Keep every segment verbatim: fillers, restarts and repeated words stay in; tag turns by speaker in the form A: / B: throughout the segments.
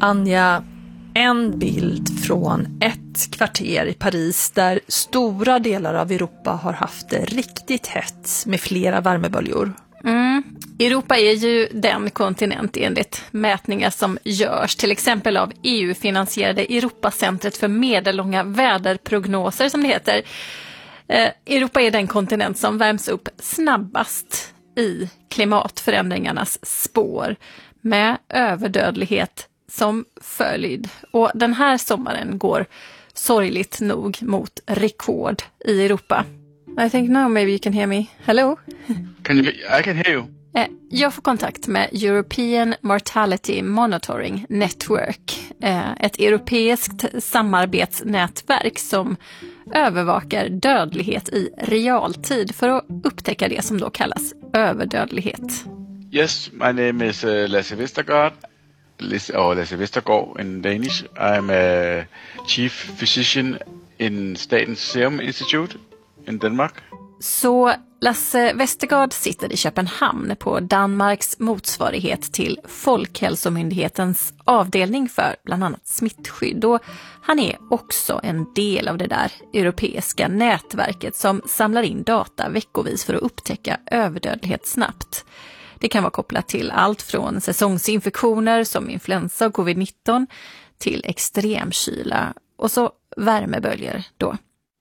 A: Anja, en bild från ett kvarter i Paris där stora delar av Europa har haft det riktigt hett med flera värmeböljor.
B: Mm. Europa är ju den kontinent enligt mätningar som görs till exempel av E U-finansierade Europacentret för medellånga väderprognoser som det heter. Eh, Europa är den kontinent som värms upp snabbast i klimatförändringarnas spår med överdödlighet som följd. Och den här sommaren går sorgligt nog mot rekord i Europa. I think now maybe you can hear me. Hello?
C: Can you, I can hear you.
B: Eh, Jag får kontakt med European Mortality Monitoring Network, eh, ett europeiskt samarbetsnätverk som övervakar dödlighet i realtid för att upptäcka det som då kallas överdödlighet.
C: Yes, my name is uh, Lasse Vestergaard, Lasse, or Lasse Vestergaard in Danish. I'm a chief physician in Statens Serum Institute in Denmark.
B: Så Lasse Vestergaard sitter i Köpenhamn på Danmarks motsvarighet till Folkhälsomyndighetens avdelning för bland annat smittskydd. Och han är också en del av det där europeiska nätverket som samlar in data veckovis för att upptäcka överdödlighet snabbt. Det kan vara kopplat till allt från säsongsinfektioner som influensa och covid nitton till extremkyla och så värmeböljor då.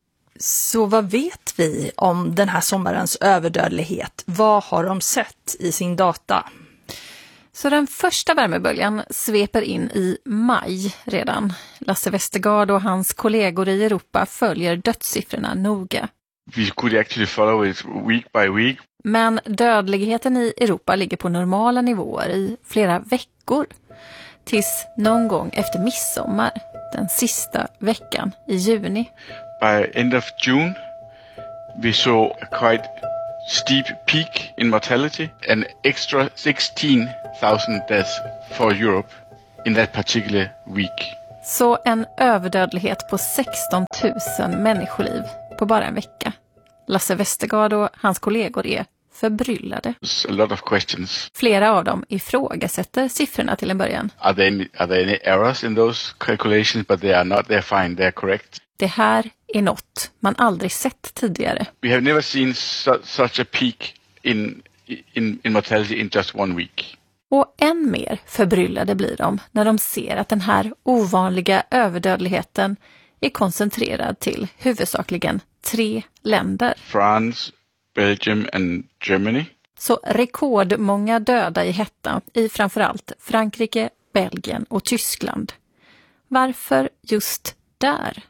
A: Så vad vet vi om den här sommarens överdödlighet? Vad har de sett i sin data?
B: Så den första värmeböljan sveper in i maj redan. Lasse Vestergaard och hans kollegor i Europa följer dödssiffrorna noga.
C: We could actually follow it week by week.
B: Men dödligheten i Europa ligger på normala nivåer i flera veckor. Tills någon gång efter midsommar, den sista veckan i juni.
C: By end of June, we saw a quite steep peak in mortality, an extra sixteen thousand deaths for Europe in that particular week.
B: Så en överdödlighet på sexton tusen människoliv på bara en vecka. Lasse Vestergaard och hans kollegor är förbryllade.
C: A lot of questions.
B: Flera av dem ifrågasätter siffrorna till en början.
C: Are there any, are there any errors in those calculations? But they are not. They're fine. They're correct.
B: Det här är något man aldrig sett tidigare.
C: We have never seen su- such a peak in, in, in mortality in just one week.
B: Och än mer förbryllade blir de när de ser att den här ovanliga överdödligheten är koncentrerad till huvudsakligen tre länder.
C: France, Belgium and Germany.
B: Så rekordmånga döda i hettan i framförallt Frankrike, Belgien och Tyskland. Varför just där?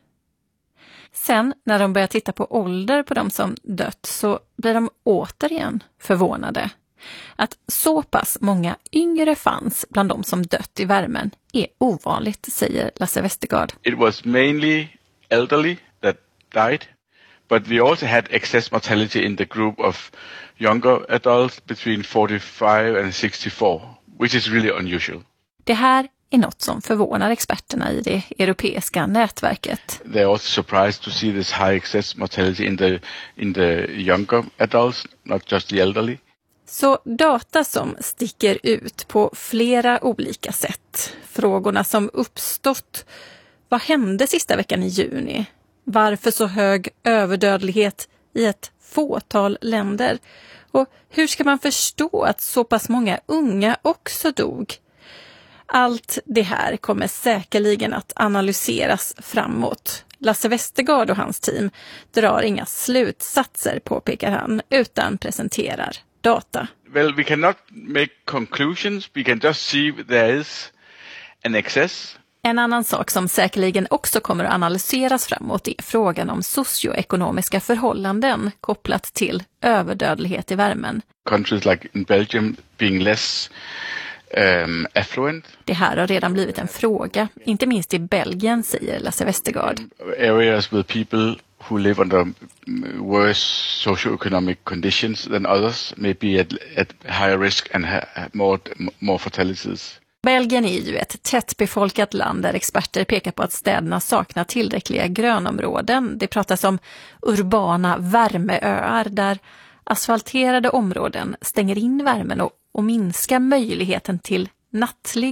B: Sen när de börjar titta på ålder på de som dött så blir de återigen förvånade. Att så pass många yngre fanns bland de som dött i värmen är ovanligt, säger Lasse Vestergaard.
C: It was mainly elderly that died, but we also had excess mortality in the group of younger adults between forty-five and sixty-four, which is really unusual.
B: Det här är något som förvånar experterna i det europeiska nätverket.
C: They're also surprised to see this high excess mortality in the in the younger adults, not just the elderly.
B: Så data som sticker ut på flera olika sätt. Frågorna som uppstått. Vad hände sista veckan i juni? Varför så hög överdödlighet i ett fåtal länder? Och hur ska man förstå att så pass många unga också dog? Allt det här kommer säkerligen att analyseras framåt. Lasse Vestergaard och hans team drar inga slutsatser, påpekar han, utan presenterar data.
C: Well, we cannot make conclusions. We can just see there is an excess.
B: En annan sak som säkerligen också kommer att analyseras framåt är frågan om socioekonomiska förhållanden kopplat till överdödlighet i värmen.
C: Countries like in Belgium being less um, affluent.
B: Det här har redan blivit en fråga, inte minst i Belgien, säger Lasse Vestergaard.
C: Areas with people who live under worse socioeconomic conditions than others may be at, at higher risk and ha- more, more fatalities.
B: Belgien är ju ett tättbefolkat land där experter pekar på att städerna saknar tillräckliga grönområden. Det pratas om urbana värmeöar där asfalterade områden stänger in värmen och, och minskar möjligheten till nattlig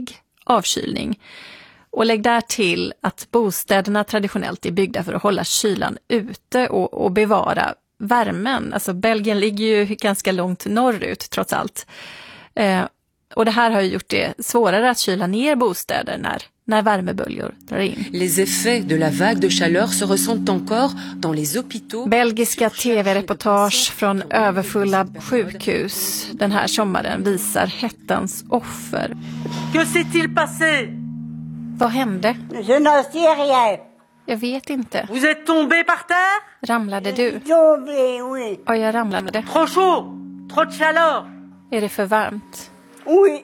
B: avkylning. Och lägg där till att bostäderna traditionellt är byggda för att hålla kylan ute och, och bevara värmen. Alltså Belgien ligger ju ganska långt norrut trots allt. Eh, och det här har ju gjort det svårare att kyla ner bostäder när, när värmeböljor drar in.
D: Les effets de la vague de chaleur se ressentent encore dans les hôpitaux.
B: Belgiska tv-reportage från överfulla sjukhus den här sommaren visar hettans offer.
E: Que s'est-il passé?
B: Vad hände?
F: Je n'en sais rien.
B: Jag vet inte.
E: Vous êtes tombé par terre?
B: Ramlade du?
F: Tombé, oui.
B: Ja, jag ramlade.
E: Trop chaud? Trop de chaleur?
B: Är det för varmt?
F: Oui.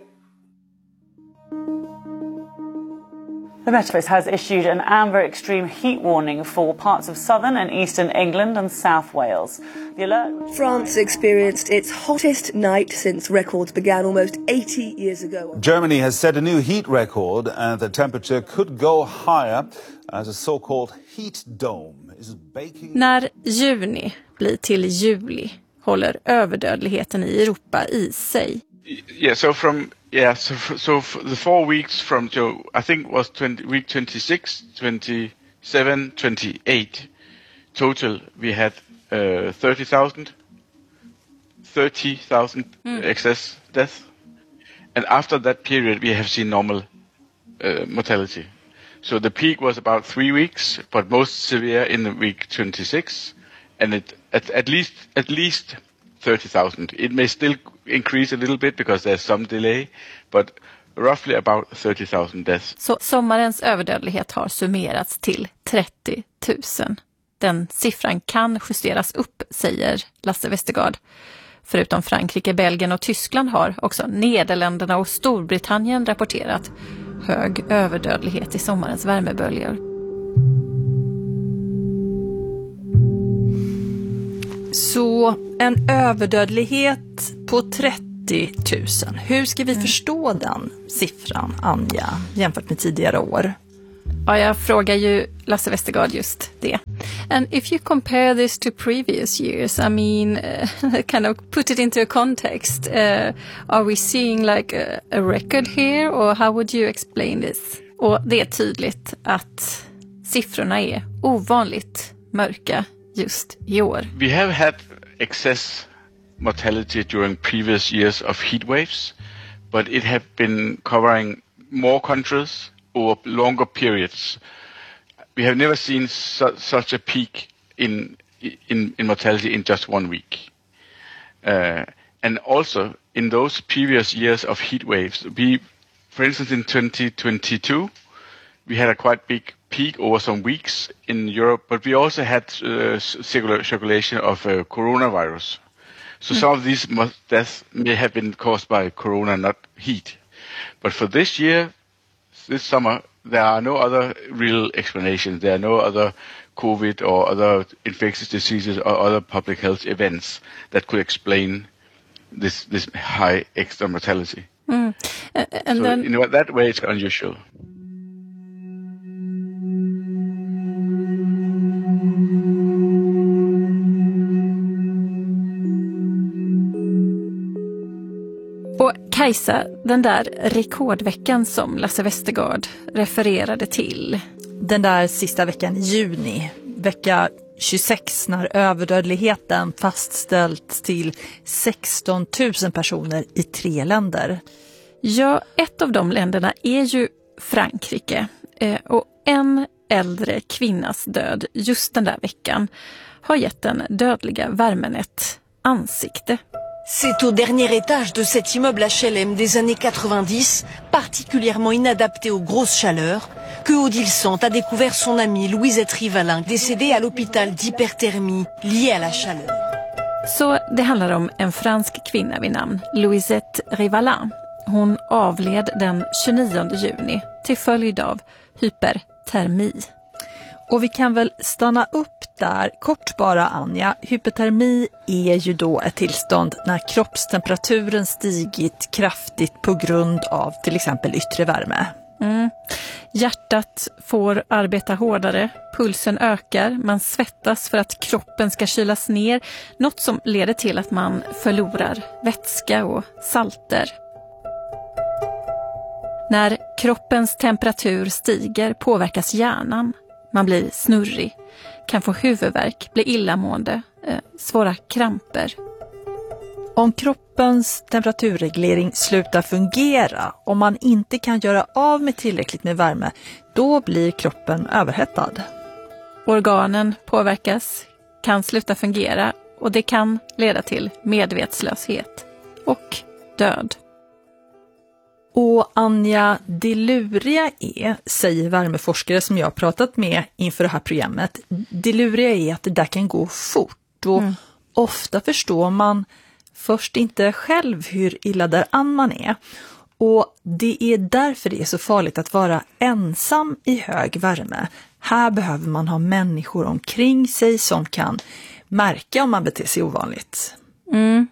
G: The Met Office has issued an amber extreme heat warning for parts of southern and eastern England and South Wales. The alert...
H: France experienced its hottest night since records began almost eighty years ago.
I: Germany has set a new heat record and the temperature could go higher as a so-called heat dome is baking...
B: När juni blir till juli håller överdödligheten i Europa i sig.
C: Yeah, so from yeah, so f- so f- the four weeks from so I think it was twenty, week twenty-six, twenty-seven, twenty-eight total we had uh, thirty thousand thirty thousand mm. excess deaths, and after that period we have seen normal uh, mortality. So the peak was about three weeks, but most severe in the week twenty-six, and it at, at least at least thirty thousand. It may still increase a little bit because there's some delay, but roughly about thirty thousand deaths.
B: Så sommarens överdödlighet har summerats till trettio tusen. Den siffran kan justeras upp, säger Lasse Westergaard. Förutom Frankrike, Belgien och Tyskland har också Nederländerna och Storbritannien rapporterat hög överdödlighet i sommarens värmeböljor.
A: Så en överdödlighet på trettio tusen. Hur ska vi mm. förstå den siffran, Anja, jämfört med tidigare år?
B: Ja, jag frågar ju Lasse Westergaard just det. And if you compare this to previous years, I mean, uh, kind of put it into a context, uh, are we seeing like a, a record here, or how would you explain this? Och det är tydligt att siffrorna är ovanligt mörka just i år.
C: We have had excess mortality during previous years of heat waves, but it have been covering more countries over longer periods. We have never seen su- such a peak in, in in mortality in just one week. Uh, and also in those previous years of heat waves, we, for instance, in twenty twenty-two, we had a quite big peak over some weeks in Europe, but we also had uh, circular circulation of uh, coronavirus. So mm. some of these deaths may have been caused by corona, not heat. But for this year, this summer, there are no other real explanations. There are no other COVID or other infectious diseases or other public health events that could explain this this high extra mortality.
B: Mm. Uh, and
C: so
B: then...
C: in that way, it's unusual.
B: Och Kajsa, den där rekordveckan som Lasse Westergaard refererade till.
A: Den där sista veckan i juni, vecka tjugosex, när överdödligheten fastställts till sexton tusen personer i tre länder.
B: Ja, ett av de länderna är ju Frankrike. Eh, och en äldre kvinnas död just den där veckan har gett den dödliga värmen ett ansikte.
D: C'est au dernier étage de cet immeuble H L M des années quatre-vingt-dix, particulièrement inadapté aux grosses chaleurs, que Odile Sant a découvert son amie Louisette Rivalin, décédée à l'hôpital d'hyperthermie liée à la chaleur.
B: Så det handlar om en fransk kvinna vid namn Louisette Rivalin. Hon avled den tjugonionde juni till följd av hypertermi.
A: Och vi kan väl stanna upp där kort bara, Anja. Hypotermi är ju då ett tillstånd när kroppstemperaturen stigit kraftigt på grund av till exempel yttre värme.
B: Mm. Hjärtat får arbeta hårdare, pulsen ökar, man svettas för att kroppen ska kylas ner. Något som leder till att man förlorar vätska och salter. När kroppens temperatur stiger påverkas hjärnan. Man blir snurrig, kan få huvudvärk, bli illamående, eh, svåra kramper.
A: Om kroppens temperaturreglering slutar fungera, om man inte kan göra av med tillräckligt med värme, då blir kroppen överhettad.
B: Organen påverkas, kan sluta fungera och det kan leda till medvetslöshet och död.
A: Och Anja, det luriga är, säger värmeforskare som jag har pratat med inför det här programmet, det luriga är att det där kan gå fort och mm. ofta förstår man först inte själv hur illa däran man är. Och det är därför det är så farligt att vara ensam i hög värme. Här behöver man ha människor omkring sig som kan märka om man beter sig ovanligt.
B: Mm.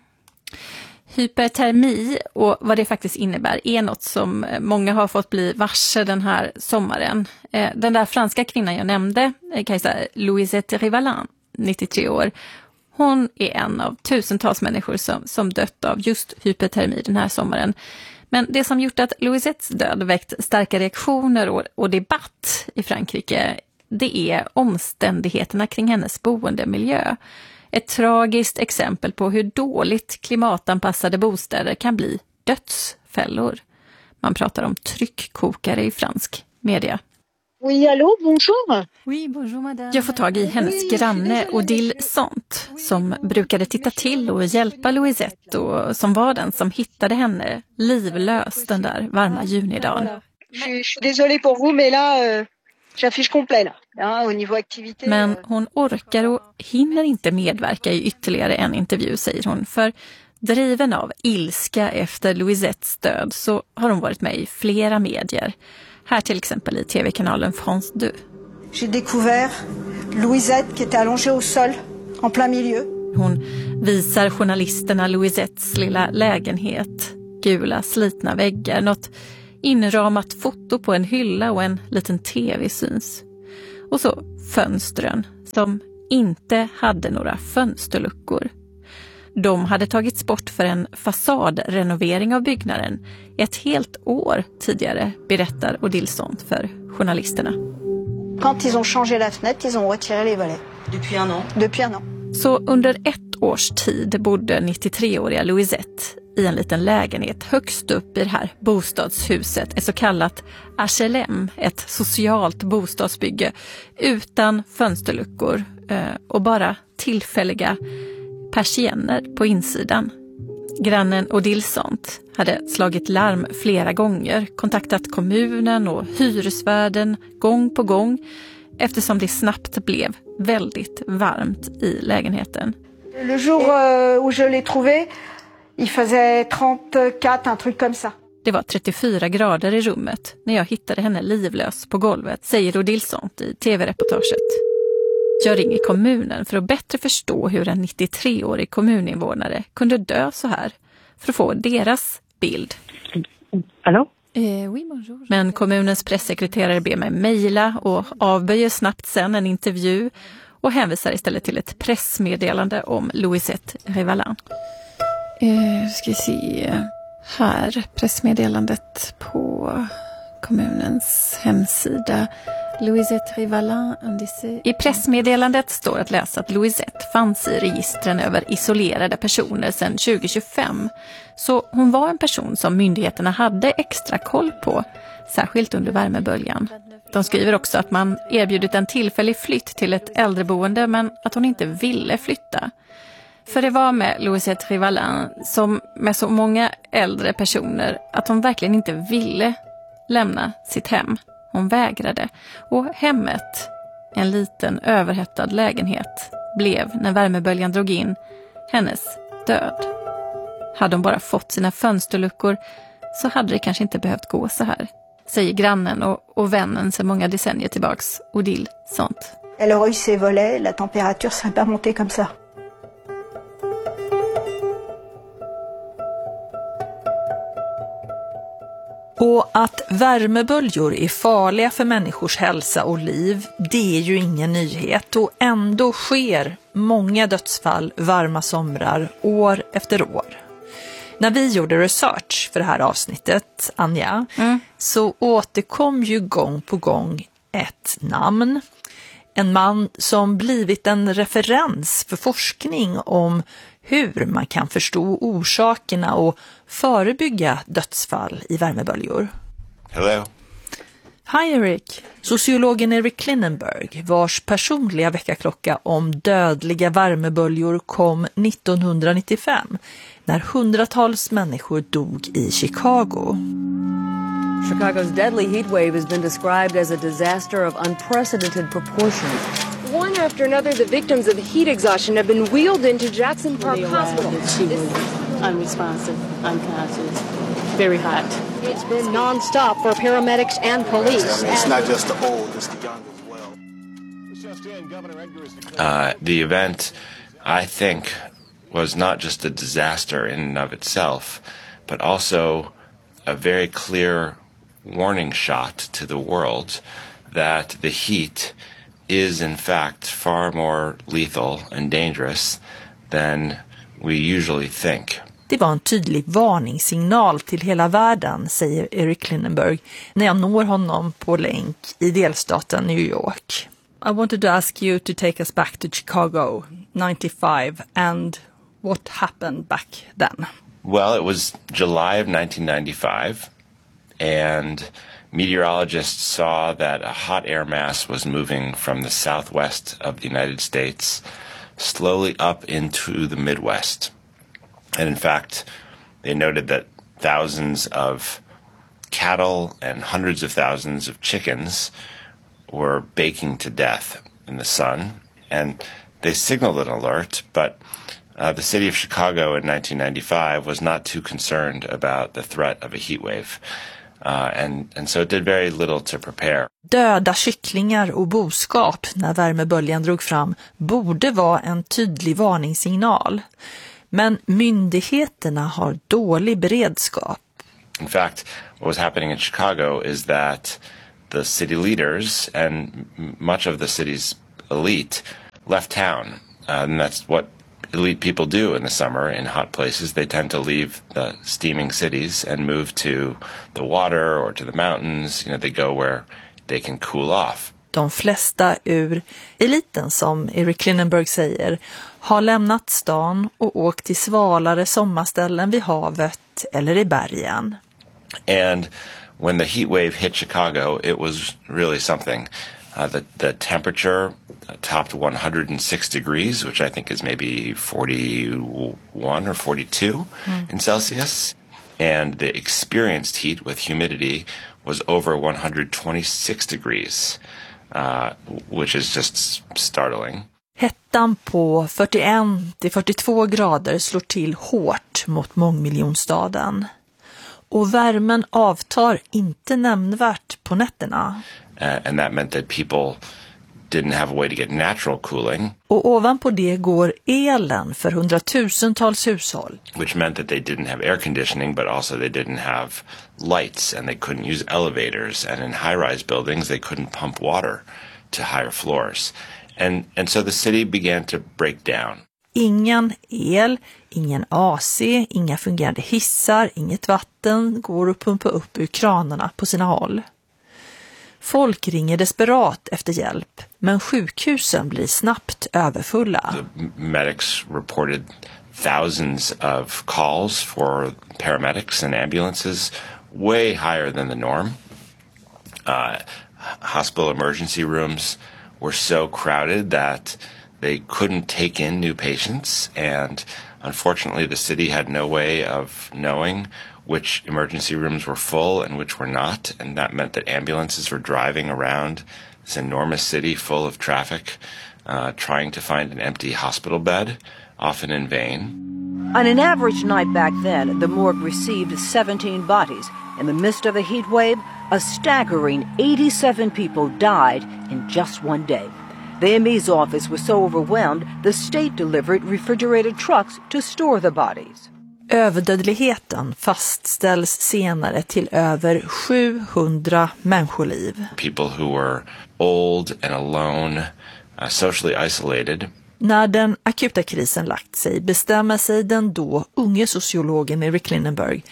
B: Hypertermi och vad det faktiskt innebär är något som många har fått bli varse den här sommaren. Den där franska kvinnan jag nämnde, Kajsa Louisette Rivalan, nittiotre år, hon är en av tusentals människor som, som dött av just hypertermi den här sommaren. Men det som gjort att Louisettes död väckt starka reaktioner och, och debatt i Frankrike, det är omständigheterna kring hennes boendemiljö. Ett tragiskt exempel på hur dåligt klimatanpassade bostäder kan bli dödsfällor. Man pratar om tryckkokare i fransk media.
J: Oui, allô, bonjour.
B: Oui, bonjour, madame. Jag får tag i hennes granne Odile Sant som brukade titta till och hjälpa Louisette och som var den som hittade henne livlös den där varma junidagen.
J: Je suis désolée pour vous, mais là, euh, j'affiche complet là. Ja, au niveau activité.
B: Men hon orkar och hinner inte medverka i ytterligare en intervju, säger hon. För driven av ilska efter Louisettes död så har hon varit med i flera medier. Här till exempel i tv-kanalen France deux.
J: J'ai découvert Louisette qui était allongée au sol, en plein milieu.
B: Hon visar journalisterna Louisettes lilla lägenhet. Gula slitna väggar, något inramat foto på en hylla och en liten tv syns. Och så fönstren som inte hade några fönsterluckor. De hade tagits bort för en fasadrenovering av byggnaden ett helt år tidigare, berättar Odile Sant för journalisterna.
J: Quand ils ont changé la fenêtre, ils ont retiré les volets. Depuis un an. Depuis un an.
B: Så under ett års tid bodde nittiotre-åriga Louisette i en liten lägenhet högst upp i det här bostadshuset, ett så kallat H L M, ett socialt bostadsbygge utan fönsterluckor och bara tillfälliga persienner på insidan. Grannen Odile Sant hade slagit larm flera gånger, kontaktat kommunen och hyresvärden gång på gång eftersom det snabbt blev väldigt varmt i lägenheten.
J: Le jour où je l'ai trouvé, il faisait trente-quatre, un truc comme ça.
B: Det var trettiofyra grader i rummet när jag hittade henne livlös på golvet, säger Odile Sant i tv-reportaget. Jag ringer kommunen för att bättre förstå hur en nittiotre-årig kommuninvånare kunde dö så här, för att få deras bild.
K: Hallå?
B: Eh, oui, bonjour. Men kommunens pressekreterare ber mig mejla och avböjer snabbt sen en intervju och hänvisar istället till ett pressmeddelande om Louisette Rivalan. Eh, ska vi se här, pressmeddelandet på kommunens hemsida. Louisette Rivalan. I pressmeddelandet står att läsa att Louisette fanns i registren över isolerade personer sedan tjugo tjugofem. Så hon var en person som myndigheterna hade extra koll på, särskilt under värmeböljan. De skriver också att man erbjudit en tillfällig flytt till ett äldreboende men att hon inte ville flytta. För det var med Louisette Rivalan som med så många äldre personer att hon verkligen inte ville lämna sitt hem. Hon vägrade och hemmet, en liten överhettad lägenhet, blev när värmeböljan drog in hennes död. Hade hon bara fått sina fönsterluckor så hade det kanske inte behövt gå så här, säger grannen och, och vännen sedan många decennier tillbaks, Odile Sant.
J: Elle aurait eu ses volets, la température serait pas montée comme ça.
A: Och att värmeböljor är farliga för människors hälsa och liv, det är ju ingen nyhet. Och ändå sker många dödsfall varma somrar år efter år. När vi gjorde research för det här avsnittet, Anja, mm. så återkom ju gång på gång ett namn. En man som blivit en referens för forskning om hur man kan förstå orsakerna och förebygga dödsfall i värmeböljor.
K: Hello.
A: Hi Eric. Sociologen Eric Klinenberg, vars personliga väckarklocka om dödliga värmeböljor kom nittonhundranittiofem när hundratals människor dog i Chicago.
L: Chicago's deadly heat wave has been described as a disaster of unprecedented proportions.
M: One after another, the victims of heat exhaustion have been wheeled into Jackson Park Hospital.
N: She was unresponsive, unconscious, very hot.
M: It's been non-stop for paramedics and police.
O: It's not just the old, it's the young as
K: well. Uh, the event, I think, was not just a disaster in and of itself, but also a very clear warning shot to the world that the heat is in fact far more lethal and dangerous than we usually think.
A: Det var en tydlig varningssignal till hela världen, säger Eric Klinenberg när jag når honom på länk i delstaten New York. I wanted to ask you to take us back to Chicago, ninety-five, and what happened back then?
K: Well, it was July of nineteen ninety-five, and meteorologists saw that a hot air mass was moving from the southwest of the United States slowly up into the Midwest. And in fact, they noted that thousands of cattle and hundreds of thousands of chickens were baking to death in the sun. And they signaled an alert, but uh, the city of Chicago in nineteen ninety-five was not too concerned about the threat of a heat wave. Uh, and, and so it did very little to prepare.
A: Döda kycklingar och boskap när värmeböljan drog fram borde vara en tydlig varningssignal. Men myndigheterna har dålig beredskap.
K: In fact, what was happening in Chicago is that the city leaders and much of the city's elite left town. Uh, and that's what elite people do in the summer in hot places. They tend to leave the steaming cities and move to the water or to the mountains. You know, they go where they can cool off.
A: De flesta ur eliten, som Eric Klinenberg säger, har lämnat stan och åkt till svalare sommarställen vid havet eller i bergen.
K: And when the heat wave hit Chicago, it was really something. Uh, the, the temperature topped one hundred six degrees, which I think is maybe forty-one or forty-two mm. in Celsius. And the experienced heat with humidity was over one hundred twenty-six degrees, uh, which is just startling.
A: Hettan på fyrtioen till fyrtiotvå grader slår till hårt mot mångmiljonstaden. Och värmen avtar inte nämnvärt på nätterna.
K: Uh, and that meant that people didn't have a way to get natural cooling.
A: Och ovanpå det går elen för hundratusentals hushåll.
K: Which meant that they didn't have air conditioning, but also they didn't have lights, and they couldn't use elevators. And in high-rise buildings, they couldn't pump water to higher floors. And, and so the city began to break down.
A: Ingen el, ingen A C, inga fungerande hissar, inget vatten går att pumpa upp ur kranarna på sina håll. Folk ringer desperat efter hjälp, men sjukhusen blir snabbt överfulla.
K: The medics reported thousands of calls for paramedics and ambulances, way higher than the norm. Uh, hospital emergency rooms were so crowded that they couldn't take in new patients, and unfortunately the city had no way of knowing which emergency rooms were full and which were not, and that meant that ambulances were driving around this enormous city full of traffic, uh, trying to find an empty hospital bed, often in vain.
P: On an average night back then, the morgue received seventeen bodies. In the midst of a heat wave, a staggering eighty-seven people died in just one day. The M E's office was so overwhelmed, the state delivered refrigerated trucks to store the bodies.
A: Överdödligheten fastställs senare till över sjuhundra människoliv.
K: People who were old and alone, uh, socially isolated.
A: När den akuta krisen lagt sig bestämmer sig den då unge sociologen Eric Klinenberg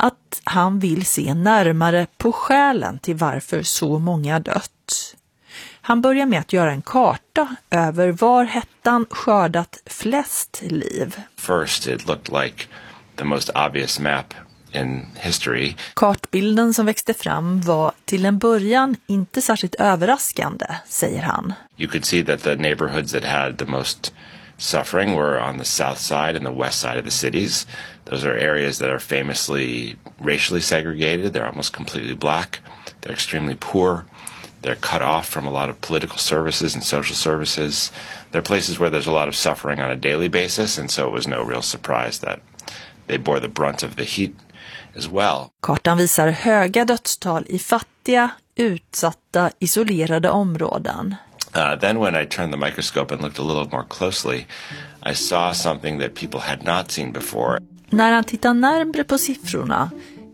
A: att han vill se närmare på skälen till varför så många dött. Han börjar med att göra en karta över var hettan skördat flest liv.
K: First, it looked like the most obvious map in history.
A: Kartbilden som växte fram var till en början inte särskilt överraskande, säger han.
K: You could see that the neighborhoods that had the most suffering were on the south side and the west side of the cities. Those are areas that are famously racially segregated. They're almost completely black. They're extremely poor. They're cut off from a lot of political services and social services. They're places where there's a lot of suffering on a daily basis, and so it was no real surprise that they bore the brunt of the heat as well.
A: Kartan visar höga dödstal i fattiga, utsatta, isolerade områden.
K: Uh, then when I turned the microscope and looked a little more closely, I saw something that people had not seen before.
A: När han tittar närmare på siffrorna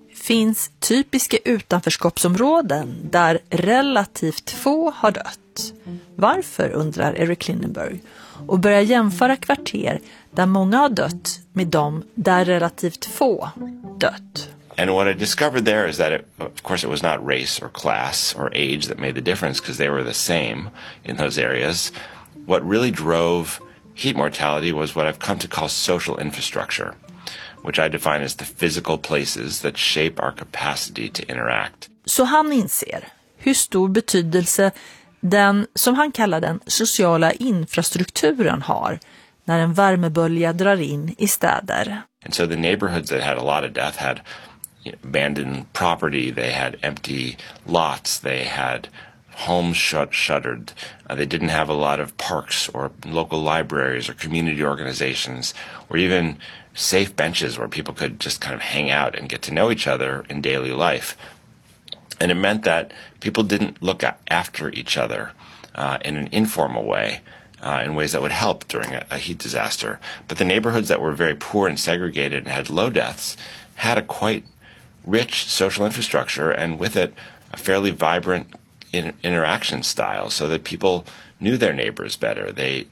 A: finns typiska utanförskapsområden där relativt få har dött. Varför, undrar Eric Lindenberg, och börjar jämföra kvarter där många har dött med dem där relativt få dött.
K: And what I discovered there is that, it, of course, it was not race or class or age that made the difference because they were the same in those areas. What really drove heat mortality was what I've come to call social infrastructure, which I define as the physical places that shape our capacity to interact.
A: Så han inser hur stor betydelse den, som han kallar den, sociala infrastrukturen har när en värmebölja drar in i städer.
K: And so the neighborhoods that had a lot of death had abandoned property, they had empty lots, they had homes shut, shuttered. Uh, they didn't have a lot of parks or local libraries or community organizations or even safe benches where people could just kind of hang out and get to know each other in daily life. And it meant that people didn't look after each other uh, in an informal way, uh, in ways that would help during a, a heat disaster. But the neighborhoods that were very poor and segregated and had low deaths had a quite rich social infrastructure, and with it a fairly vibrant in- interaction style, so that people knew their neighbors better. They